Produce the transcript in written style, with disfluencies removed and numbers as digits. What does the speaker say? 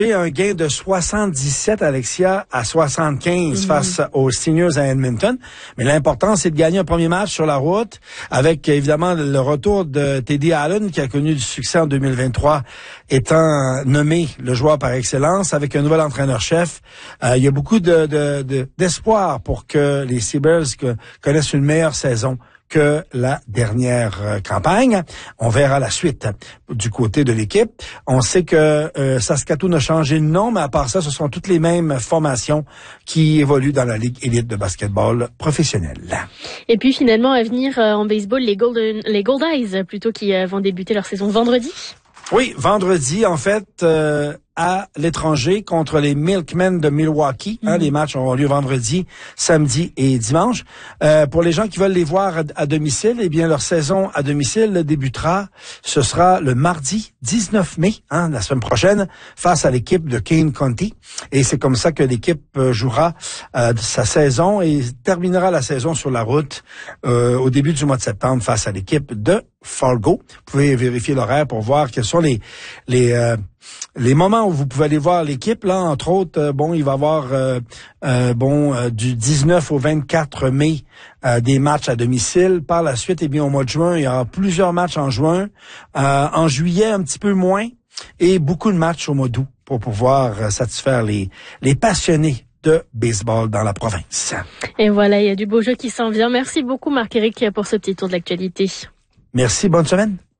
Et un gain de 77, Alexia, à 75 face aux Seniors à Edmonton. Mais l'important, c'est de gagner un premier match sur la route avec, évidemment, le retour de Teddy Allen, qui a connu du succès en 2023, étant nommé le joueur par excellence avec un nouvel entraîneur-chef. Il y a beaucoup d'espoir pour que les Seabirds connaissent une meilleure saison que la dernière campagne. On verra la suite du côté de l'équipe. On sait que Saskatoon a changé de nom, mais à part ça, ce sont toutes les mêmes formations qui évoluent dans la Ligue élite de basketball professionnelle. Et puis finalement, à venir en baseball, les Goldeyes, plutôt, qui vont débuter leur saison vendredi. Oui, vendredi, en fait, à l'étranger contre les Milkmen de Milwaukee. Les matchs auront lieu vendredi, samedi et dimanche. Pour les gens qui veulent les voir à domicile, eh bien, leur saison à domicile débutera. Ce sera le mardi 19 mai, la semaine prochaine, face à l'équipe de Kane County. Et c'est comme ça que l'équipe jouera sa saison et terminera la saison sur la route au début du mois de septembre face à l'équipe de Fargo. Vous pouvez vérifier l'horaire pour voir quels sont les moments où vous pouvez aller voir l'équipe. Là, entre autres, il va y avoir du 19 au 24 mai des matchs à domicile. Par la suite, au mois de juin, il y aura plusieurs matchs en juin. En juillet, un petit peu moins. Et beaucoup de matchs au mois d'août pour pouvoir satisfaire les passionnés de baseball dans la province. Et voilà, il y a du beau jeu qui s'en vient. Merci beaucoup, Marc-Éric, pour ce petit tour de l'actualité. Merci, bonne semaine.